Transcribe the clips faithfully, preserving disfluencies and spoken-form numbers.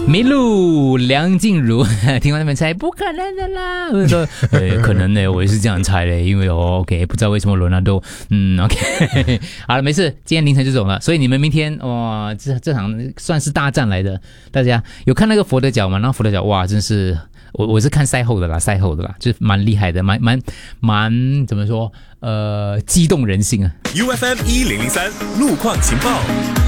麋鹿梁静茹，听完他们猜不可能的啦，我说呃可能呢，我也是这样猜的，因为哦 OK 不知道为什么罗纳多，嗯 OK 好了没事，今天凌晨就走了，所以你们明天哇这这场算是大战来的，大家有看那个佛得角吗？那佛得角哇真是我我是看赛后的啦，赛后的啦，就是蛮厉害的，蛮蛮蛮怎么说呃激动人心啊。 U F M 一零零三路况情报。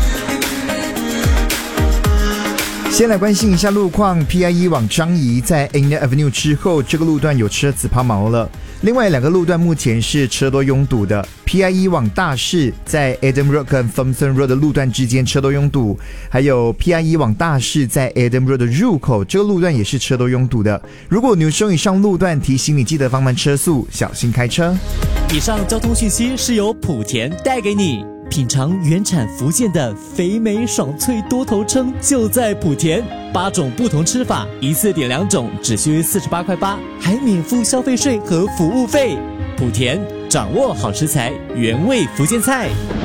先来关心一下路况 ，P I 一 往樟宜在 Anglia Avenue 之后，这个路段有车子抛锚了。另外两个路段目前是车多拥堵的 ，P I 一 往大市在 Adam Road 跟 Thompson Road 的路段之间车多拥堵，还有 P I 一 往大市在 Adam Road 的入口，这个路段也是车多拥堵的。如果你有使用以上路段，提醒你记得放慢车速，小心开车。 以上交通讯息是由莆田带给你。品尝原产福建的肥美爽脆多头称就在莆田，八种不同吃法，一次点两种，只需四十八块八，还免付消费税和服务费。莆田掌握好食材，原味福建菜。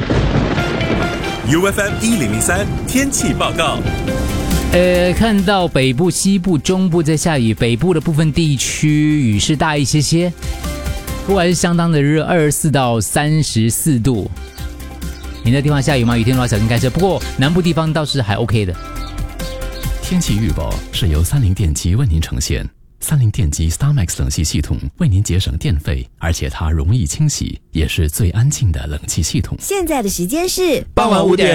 U F M 一零零三天气报告。 呃，看到北部、西部、中部在下雨，北部的部分地区雨势大一些些，不过还是相当的热，二十四到三十四度。你那地方下雨吗？雨天的话小心开车。不过南部地方倒是还 OK 的。 天气预报是由三菱电机为您呈现。三菱电机 StarMax 冷气系统为您节省电费，而且它容易清洗，也是最安静的冷气系统。 现在的时间是傍晚五点。